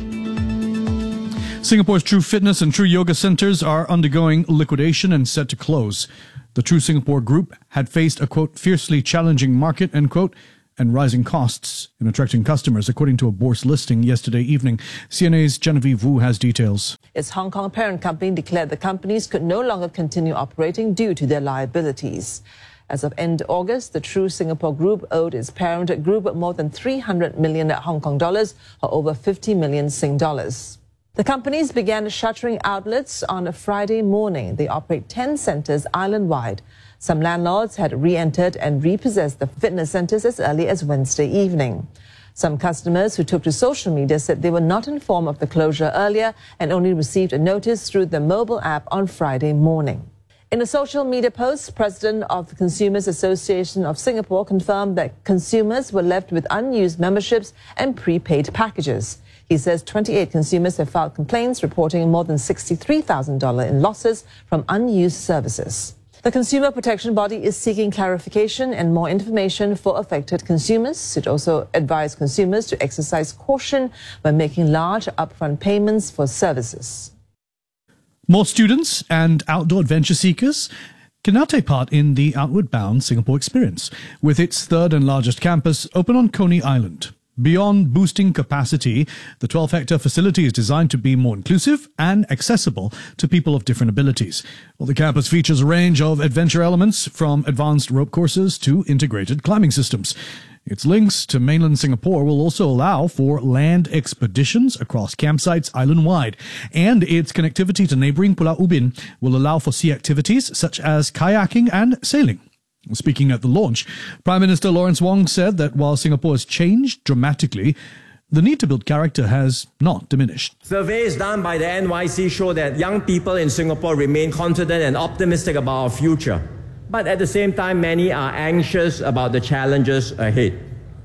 Singapore's True Fitness and True Yoga centres are undergoing liquidation and set to close. The True Singapore Group had faced a, quote, fiercely challenging market, end quote, and rising costs in attracting customers, according to a bourse listing yesterday evening. C N A's Genevieve Wu has details. Its Hong Kong parent company declared the companies could no longer continue operating due to their liabilities. As of end August, the True Singapore Group owed its parent group more than three hundred million Hong Kong dollars, or over fifty million Sing dollars. The companies began shuttering outlets on a Friday morning. They operate ten centres island-wide. Some landlords had re-entered and repossessed the fitness centres as early as Wednesday evening. Some customers who took to social media said they were not informed of the closure earlier and only received a notice through the mobile app on Friday morning. In a social media post, President of the Consumers Association of Singapore confirmed that consumers were left with unused memberships and prepaid packages. He says twenty-eight consumers have filed complaints reporting more than sixty-three thousand dollars in losses from unused services. The Consumer Protection Body is seeking clarification and more information for affected consumers. It also advised consumers to exercise caution when making large upfront payments for services. More students and outdoor adventure seekers can now take part in the Outward Bound Singapore experience, with its third and largest campus open on Coney Island. Beyond boosting capacity, the twelve-hectare facility is designed to be more inclusive and accessible to people of different abilities. Well, the campus features a range of adventure elements, from advanced rope courses to integrated climbing systems. Its links to mainland Singapore will also allow for land expeditions across campsites island-wide, and its connectivity to neighbouring Pulau Ubin will allow for sea activities such as kayaking and sailing. Speaking at the launch, Prime Minister Lawrence Wong said that while Singapore has changed dramatically, the need to build character has not diminished. Surveys done by the N Y C show that young people in Singapore remain confident and optimistic about our future. But at the same time, many are anxious about the challenges ahead.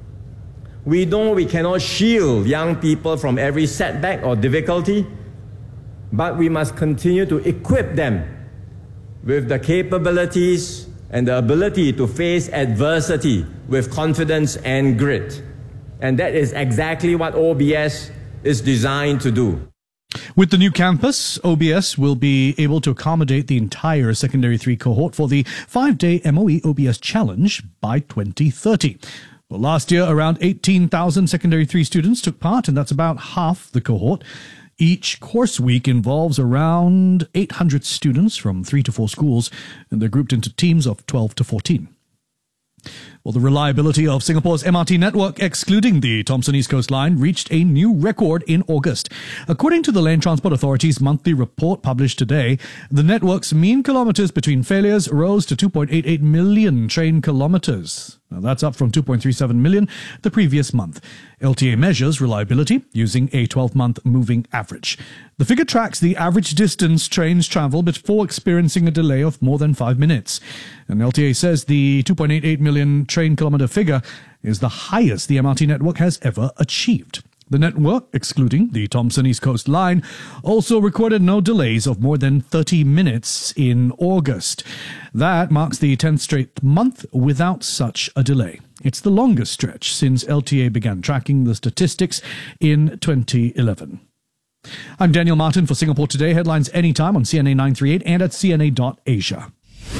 We know we cannot shield young people from every setback or difficulty, but we must continue to equip them with the capabilities and the ability to face adversity with confidence and grit. And that is exactly what O B S is designed to do. With the new campus, O B S will be able to accommodate the entire Secondary three cohort for the five-day M O E O B S Challenge by twenty thirty. Well, last year, around eighteen thousand Secondary three students took part, and that's about half the cohort. Each course week involves around eight hundred students from three to four schools, and they're grouped into teams of twelve to fourteen. Well, the reliability of Singapore's M R T network, excluding the Thomson East Coast Line, reached a new record in August. According to the Land Transport Authority's monthly report published today, the network's mean kilometres between failures rose to two point eight eight million train kilometres. Now, that's up from two point three seven million the previous month. L T A measures reliability using a twelve-month moving average. The figure tracks the average distance trains travel before experiencing a delay of more than five minutes. And L T A says the two point eight eight million train kilometre figure is the highest the M R T network has ever achieved. The network, excluding the Thomson East Coast Line, also recorded no delays of more than thirty minutes in August. That marks the tenth straight month without such a delay. It's the longest stretch since L T A began tracking the statistics in twenty eleven. I'm Daniel Martin for Singapore Today. Headlines anytime on C N A nine thirty-eight and at c n a dot asia.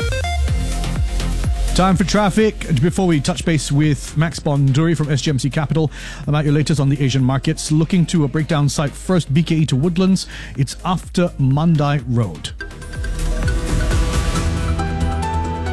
Time for traffic. Before we touch base with Max Bonduri from S G M C Capital about your latest on the Asian markets, looking to a breakdown site first, B K E to Woodlands. It's after Mandai Road.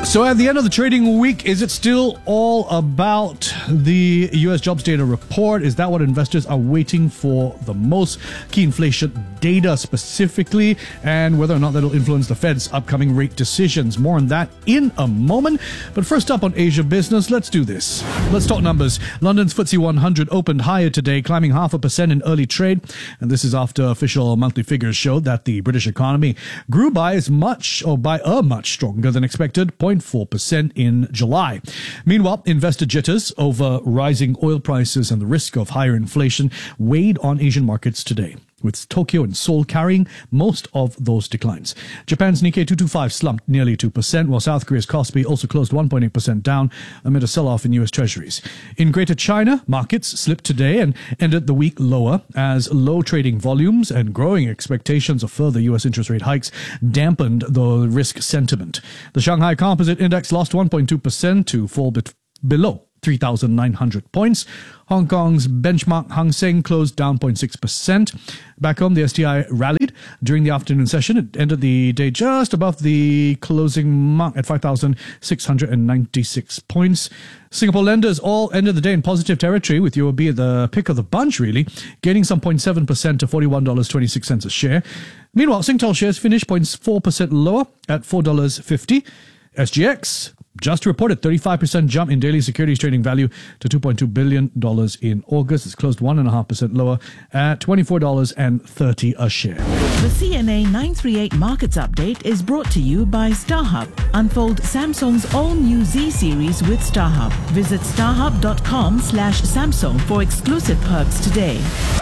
So at the end of the trading week, is it still all about the U S jobs data report? Is that what investors are waiting for the most? Key inflation data specifically, and whether or not that'll influence the Fed's upcoming rate decisions. More on that in a moment. But first up on Asia Business, let's do this. Let's talk numbers. London's F T S E one hundred opened higher today, climbing half a percent in early trade. And this is after official monthly figures showed that the British economy grew by as much, or by a much stronger than expected, zero point four percent in July. Meanwhile, investor jitters over rising oil prices and the risk of higher inflation weighed on Asian markets today, with Tokyo and Seoul carrying most of those declines. Japan's Nikkei two twenty-five slumped nearly two percent, while South Korea's Kospi also closed one point eight percent down amid a sell-off in U S Treasuries. In Greater China, markets slipped today and ended the week lower as low trading volumes and growing expectations of further U S interest rate hikes dampened the risk sentiment. The Shanghai Composite Index lost one point two percent to fall bit below three thousand nine hundred points. Hong Kong's benchmark Hang Seng closed down zero point six percent. Back home, the S T I rallied during the afternoon session. It ended the day just above the closing mark at five thousand six hundred ninety-six points. Singapore lenders all ended the day in positive territory, with U O B at the pick of the bunch, really, gaining some zero point seven percent to forty-one dollars and twenty-six cents a share. Meanwhile, Singtel shares finished zero point four percent lower at four dollars and fifty cents. S G X just reported thirty-five percent jump in daily securities trading value to two point two billion dollars in August. It's closed one point five percent lower at twenty-four dollars and thirty cents a share. The C N A nine thirty-eight Markets Update is brought to you by StarHub. Unfold Samsung's all-new Z series with StarHub. Visit starhub.com slash Samsung for exclusive perks today.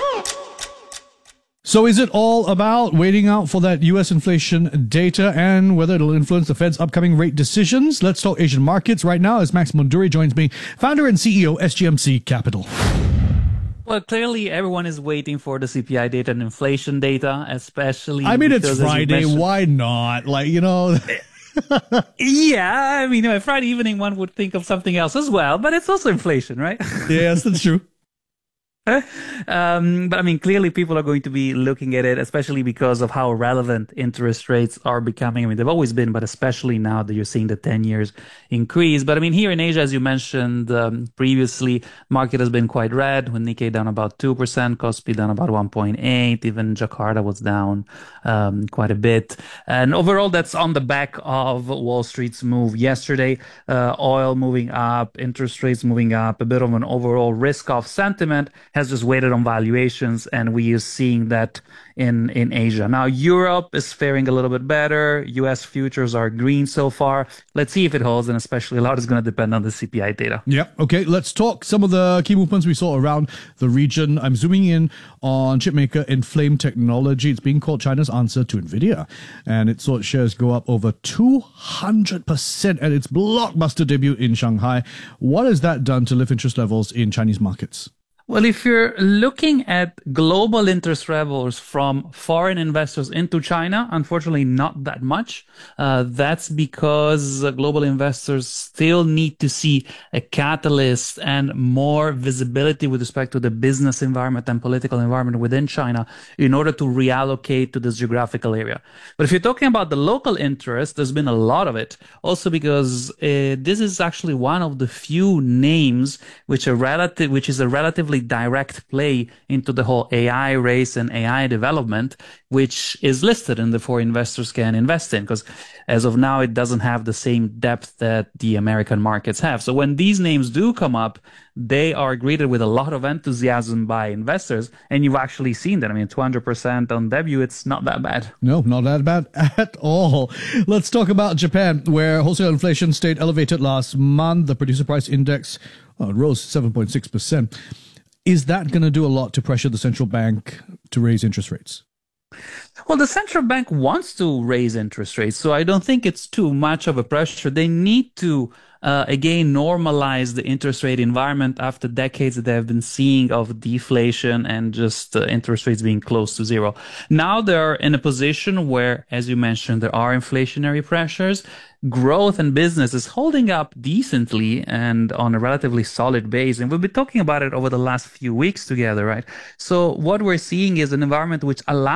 So is it all about waiting out for that U S inflation data and whether it'll influence the Fed's upcoming rate decisions? Let's talk Asian markets right now as Max Munduri joins me, founder and C E O, S G M C Capital. Well, clearly everyone is waiting for the C P I data and inflation data, especially... I mean, it's because, Friday. Why not? Like, you know... Yeah, I mean, you know, Friday evening one would think of something else as well, but it's also inflation, right? Yes, that's true. Um, but I mean, clearly people are going to be looking at it, especially because of how relevant interest rates are becoming. I mean, they've always been, but especially now that you're seeing the ten years increase. But I mean, here in Asia, as you mentioned um, previously, market has been quite red, with Nikkei down about two percent, Kospi down about one point eight, even Jakarta was down um, quite a bit. And overall, that's on the back of Wall Street's move yesterday. Uh, oil moving up, interest rates moving up, a bit of an overall risk-off sentiment has just weighted on valuations, and we are seeing that in, in Asia. Now, Europe is faring a little bit better. U S futures are green so far. Let's see if it holds, and especially a lot is going to depend on the C P I data. Yep. Okay, let's talk some of the key movements we saw around the region. I'm zooming in on chipmaker Inflame Technology. It's being called China's answer to NVIDIA, and it saw its shares go up over two hundred percent at its blockbuster debut in Shanghai. What has that done to lift interest levels in Chinese markets? Well, if you're looking at global interest levels from foreign investors into China, unfortunately not that much. Uh, that's because uh, global investors still need to see a catalyst and more visibility with respect to the business environment and political environment within China in order to reallocate to this geographical area. But if you're talking about the local interest, there's been a lot of it. Also because uh, this is actually one of the few names which are relative, which is a relatively direct play into the whole A I race and A I development, which is listed and therefore investors can invest in, because as of now, it doesn't have the same depth that the American markets have. So when these names do come up, they are greeted with a lot of enthusiasm by investors, and you've actually seen that. I mean, two hundred percent on debut, it's not that bad. No, not that bad at all. Let's talk about Japan, where wholesale inflation stayed elevated last month. The producer price index uh, rose seven point six percent. Is that going to do a lot to pressure the central bank to raise interest rates? Well, the central bank wants to raise interest rates, so I don't think it's too much of a pressure. They need to, uh, again, normalize the interest rate environment after decades that they have been seeing of deflation and just uh, interest rates being close to zero. Now they're in a position where, as you mentioned, there are inflationary pressures. Growth and business is holding up decently and on a relatively solid base. And we've been talking about it over the last few weeks together, right? So what we're seeing is an environment which allows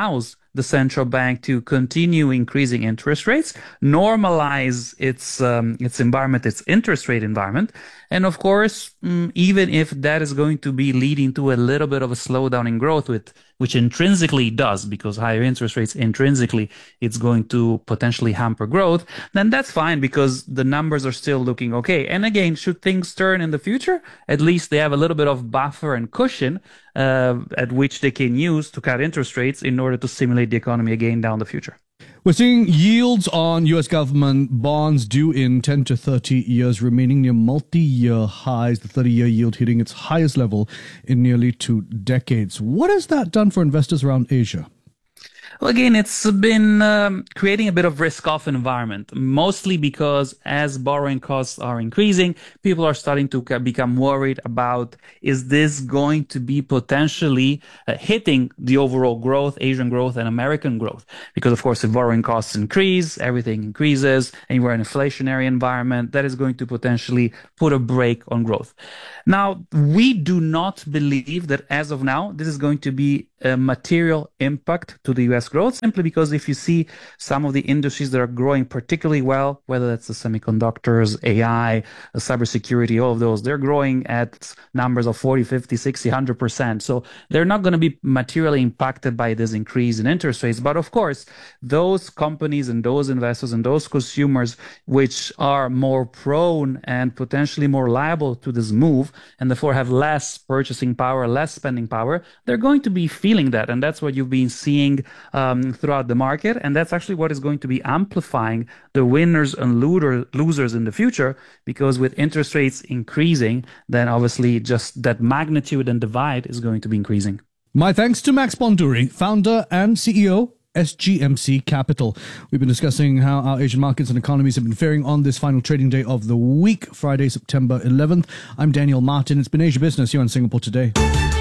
the central bank to continue increasing interest rates, normalize its um, its environment, its interest rate environment. And of course, mm, even if that is going to be leading to a little bit of a slowdown in growth, with, which intrinsically does, because higher interest rates intrinsically, it's going to potentially hamper growth, then that's fine because the numbers are still looking okay. And again, should things turn in the future, at least they have a little bit of buffer and cushion uh, at which they can use to cut interest rates in order to stimulate the economy again down the future. We're seeing yields on U S government bonds due in ten to thirty years remaining near multi-year highs, the thirty-year yield hitting its highest level in nearly two decades. What has that done for investors around Asia? Well, again, it's been um, creating a bit of risk-off environment, mostly because as borrowing costs are increasing, people are starting to become worried about, is this going to be potentially uh, hitting the overall growth, Asian growth and American growth? Because, of course, if borrowing costs increase, everything increases, and we're in an inflationary environment, that is going to potentially put a brake on growth. Now, we do not believe that as of now, this is going to be a material impact to the U S growth, simply because if you see some of the industries that are growing particularly well, whether that's the semiconductors, A I, the cybersecurity, all of those, they're growing at numbers of forty, fifty, sixty, one hundred percent. So they're not going to be materially impacted by this increase in interest rates. But of course, those companies and those investors and those consumers which are more prone and potentially more liable to this move and therefore have less purchasing power, less spending power, they're going to be feeling that. And that's what you've been seeing um, throughout the market. And that's actually what is going to be amplifying the winners and loser, losers in the future, because with interest rates increasing, then obviously just that magnitude and divide is going to be increasing. My thanks to Max Bonduri, founder and C E O, S G M C Capital. We've been discussing how our Asian markets and economies have been faring on this final trading day of the week, Friday, September eleventh. I'm Daniel Martin. It's been Asia Business here on Singapore Today.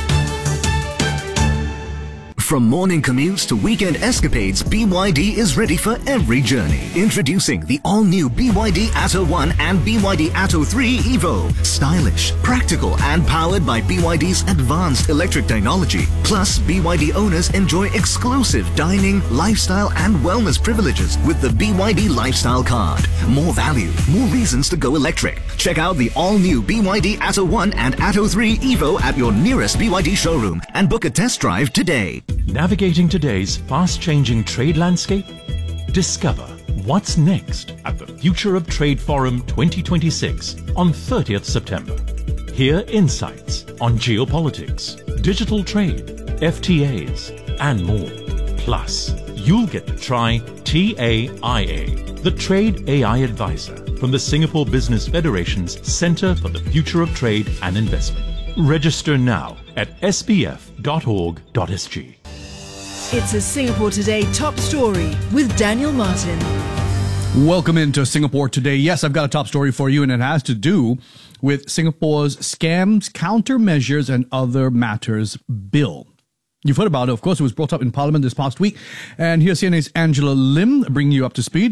From morning commutes to weekend escapades, B Y D is ready for every journey. Introducing the all-new B Y D Atto one and B Y D Atto three Evo. Stylish, practical and powered by B Y D's advanced electric technology. Plus, B Y D owners enjoy exclusive dining, lifestyle and wellness privileges with the B Y D Lifestyle Card. More value, more reasons to go electric. Check out the all-new B Y D Atto one and Atto three Evo at your nearest B Y D showroom and book a test drive today. Navigating today's fast-changing trade landscape? Discover what's next at the Future of Trade Forum twenty twenty-six on thirtieth September. Hear insights on geopolitics, digital trade, F T As, and more. Plus, you'll get to try T A I A, the Trade A I Advisor from the Singapore Business Federation's Centre for the Future of Trade and Investment. Register now at s b f dot org dot s g. It's a Singapore Today top story with Daniel Martin. Welcome into Singapore Today. Yes, I've got a top story for you, and it has to do with Singapore's Scams, Countermeasures and Other Matters Bill. You've heard about it. Of course, it was brought up in Parliament this past week. And here's C N A's Angela Lim bringing you up to speed.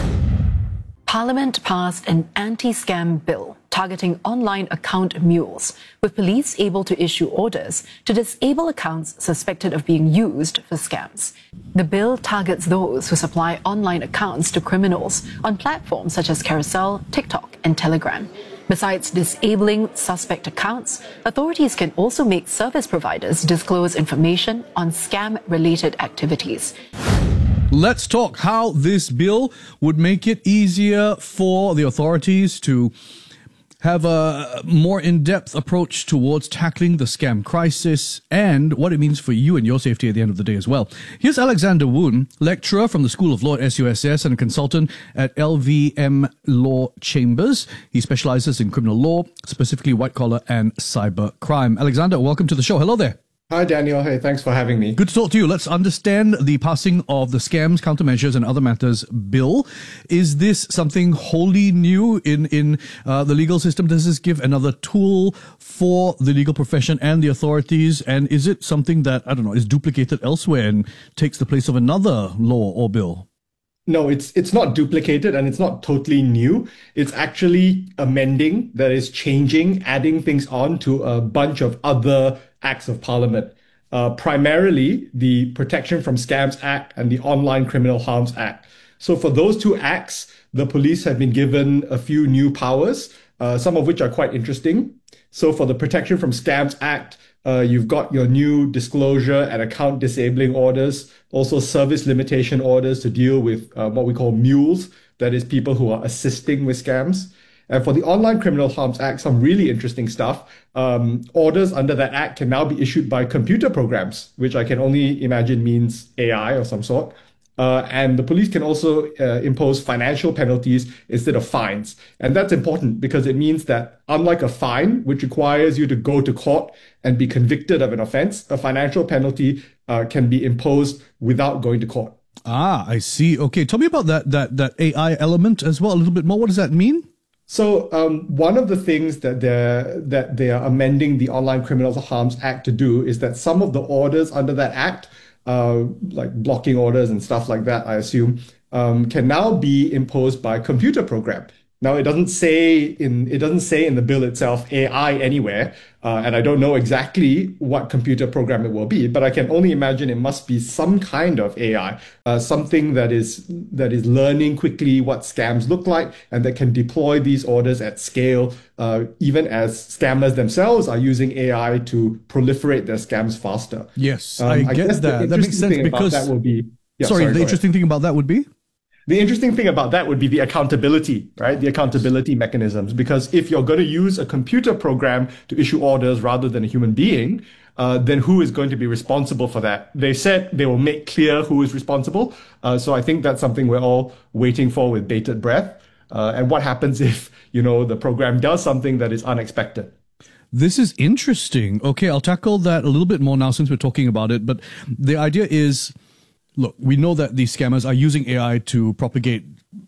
Parliament passed an anti-scam bill targeting online account mules, with police able to issue orders to disable accounts suspected of being used for scams. The bill targets those who supply online accounts to criminals on platforms such as Carousel, TikTok, and Telegram. Besides disabling suspect accounts, authorities can also make service providers disclose information on scam-related activities. Let's talk how this bill would make it easier for the authorities to have a more in-depth approach towards tackling the scam crisis and what it means for you and your safety at the end of the day as well. Here's Alexander Woon, lecturer from the School of Law at S U S S and a consultant at L V M Law Chambers. He specializes in criminal law, specifically white-collar and cyber crime. Alexander, welcome to the show. Hello there. Hi, Daniel. Hey, thanks for having me. Good to talk to you. Let's understand the passing of the Scams, Countermeasures and Other Matters Bill. Is this something wholly new in, in uh, the legal system? Does this give another tool for the legal profession and the authorities? And is it something that, I don't know, is duplicated elsewhere and takes the place of another law or bill? No, it's it's not duplicated and it's not totally new. It's actually amending, that is changing, adding things on to a bunch of other acts of parliament. uh, primarily the Protection from Scams Act and the Online Criminal Harms Act. So for those two acts, the police have been given a few new powers, uh, some of which are quite interesting. So for the Protection from Scams Act, uh, you've got your new disclosure and account disabling orders, also service limitation orders to deal with uh, what we call mules, that is people who are assisting with scams. And for the Online Criminal Harms Act, some really interesting stuff. Um, orders under that act can now be issued by computer programs, which I can only imagine means A I of some sort. Uh, and the police can also uh, impose financial penalties instead of fines. And that's important because it means that unlike a fine, which requires you to go to court and be convicted of an offense, a financial penalty uh, can be imposed without going to court. Ah, I see. Okay, tell me about that that that A I element as well a little bit more. What does that mean? So um, one of the things that they're that they are amending the Online Criminal Harms Act to do is that some of the orders under that act, uh, like blocking orders and stuff like that, I assume, um, can now be imposed by computer program. Now it doesn't say in it doesn't say in the bill itself A I anywhere, uh, and I don't know exactly what computer program it will be, but I can only imagine it must be some kind of A I, uh, something that is that is learning quickly what scams look like and that can deploy these orders at scale, uh, even as scammers themselves are using A I to proliferate their scams faster. Yes, Um, I I get guess the that. That makes interesting sense thing about because that will be- Yeah, sorry, sorry, the go interesting thing about that would be. The interesting thing about that would be the accountability, right? The accountability mechanisms. Because if you're going to use a computer program to issue orders rather than a human being, uh, then who is going to be responsible for that? They said they will make clear who is responsible. Uh, so I think that's something we're all waiting for with bated breath. Uh, and what happens if, you know, the program does something that is unexpected? This is interesting. Okay, I'll tackle that a little bit more now since we're talking about it. But the idea is, look, we know that these scammers are using A I to propagate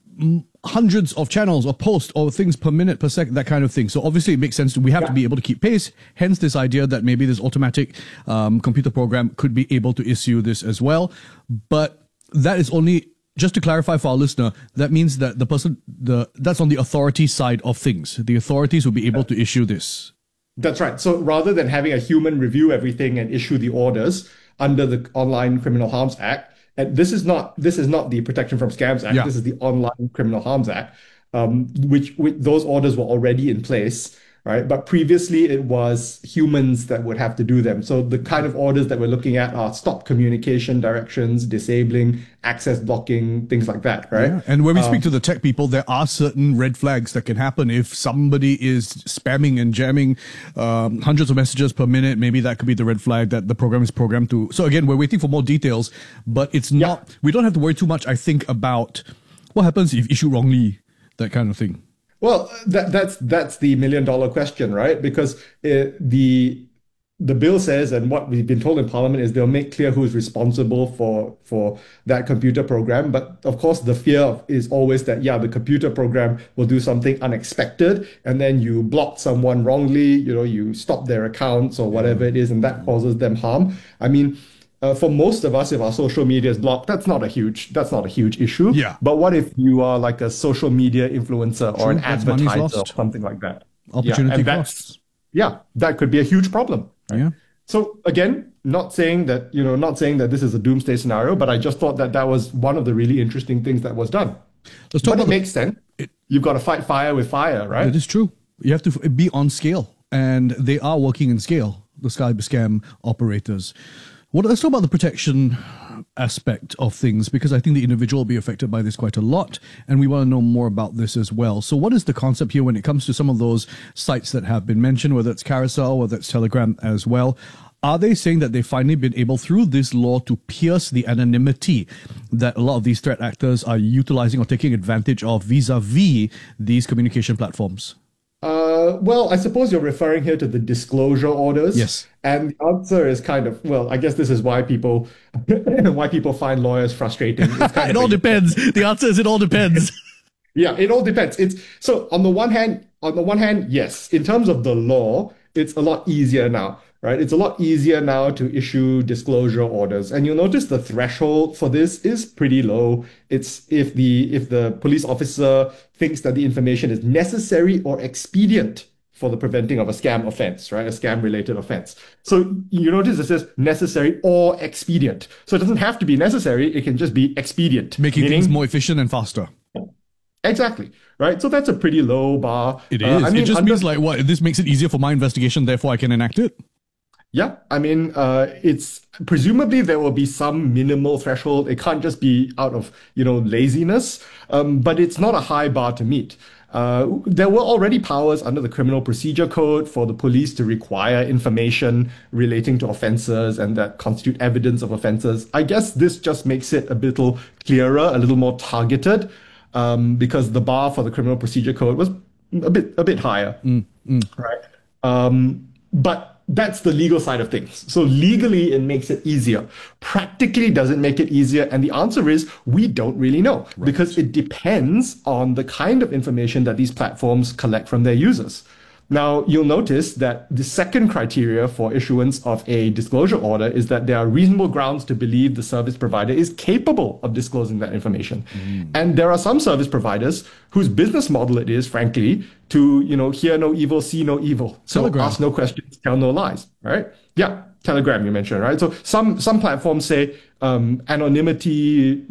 hundreds of channels or posts or things per minute, per second, that kind of thing. So obviously it makes sense. We have yeah. to be able to keep pace. Hence this idea that maybe this automatic um, computer program could be able to issue this as well. But that is only, just to clarify for our listener, that means that the person, the that's on the authority side of things. The authorities will be able to issue this. That's right. So rather than having a human review everything and issue the orders under the Online Criminal Harms Act, and this is not this is not the Protection from Scams Act. Yeah. This is the Online Criminal Harms Act, um, which, which those orders were already in place, right? But previously it was humans that would have to do them. So the kind of orders that we're looking at are stop communication directions, disabling, access blocking, things like that, right? Yeah. And when we um, speak to the tech people, there are certain red flags that can happen if somebody is spamming and jamming um, hundreds of messages per minute. Maybe that could be the red flag that the program is programmed to. So again, we're waiting for more details, but it's not, yeah. we don't have to worry too much, I think, about what happens if issue wrongly, that kind of thing. Well, that, that's that's the million dollar question, right? Because it, the the bill says, and what we've been told in Parliament is they'll make clear who is responsible for for that computer program. But of course, the fear is always that, yeah, the computer program will do something unexpected, and then you block someone wrongly, you know, you stop their accounts or whatever it is, and that causes them harm. I mean, Uh, for most of us, if our social media is blocked, that's not a huge that's not a huge issue. Yeah. But what if you are like a social media influencer or True, an advertiser lost. or something like that? Opportunity yeah, and costs. Yeah, that could be a huge problem. Right? Yeah. So again, not saying that you know, not saying that this is a doomsday scenario, but I just thought that that was one of the really interesting things that was done. Let's talk but about it the, makes sense. It, You've got to fight fire with fire, right? That is true. You have to be on scale, and they are working in scale. The Sky Scam operators. What, let's talk about the protection aspect of things, because I think the individual will be affected by this quite a lot, and we want to know more about this as well. So what is the concept here when it comes to some of those sites that have been mentioned, whether it's Carousel, whether it's Telegram as well? Are they saying that they've finally been able, through this law, to pierce the anonymity that a lot of these threat actors are utilizing or taking advantage of vis-a-vis these communication platforms? Uh, well, I suppose you're referring here to the disclosure orders. Yes. And the answer is kind of, well, I guess this is why people why people find lawyers frustrating. It's kind it of all a, depends. The answer is it all depends. Yeah, it all depends. It's so on the one hand, on the one hand, yes, in terms of the law, it's a lot easier now, right? It's a lot easier now to issue disclosure orders. And you'll notice the threshold for this is pretty low. It's if the if the police officer thinks that the information is necessary or expedient for the preventing of a scam offense, right? A scam-related offense. So you notice it says necessary or expedient. So it doesn't have to be necessary. It can just be expedient. Making meaning, things more efficient and faster. Exactly, right? So that's a pretty low bar. It is. Uh, I mean, it just under- means like, what, this makes it easier for my investigation, therefore I can enact it? Yeah, I mean, uh, it's presumably there will be some minimal threshold. It can't just be out of, you know, laziness, um, but it's not a high bar to meet. Uh, there were already powers under the Criminal Procedure Code for the police to require information relating to offences and that constitute evidence of offences. I guess this just makes it a little clearer, a little more targeted, um, because the bar for the Criminal Procedure Code was a bit a bit higher, mm, mm. right? Um, but that's the legal side of things. So legally, it makes it easier. Practically, does it make it easier? And the answer is we don't really know, right, because it depends on the kind of information that these platforms collect from their users. Now, you'll notice that the second criteria for issuance of a disclosure order is that there are reasonable grounds to believe the service provider is capable of disclosing that information. Mm. And there are some service providers whose business model it is, frankly, to, you know, hear no evil, see no evil. So Telegram. Ask no questions, tell no lies, right? Yeah. Telegram you mentioned, right? So some some platforms say um, anonymity